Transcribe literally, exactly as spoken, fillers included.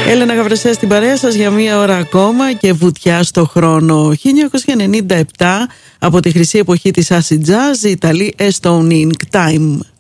Έλενα Γαβρεσέ στην παρέα σας για μία ώρα ακόμα και βουτιά στο χρόνο. χίλια εννιακόσια ενενήντα επτά, από τη χρυσή εποχή της acid jazz, οι Ιταλοί Estonic Time.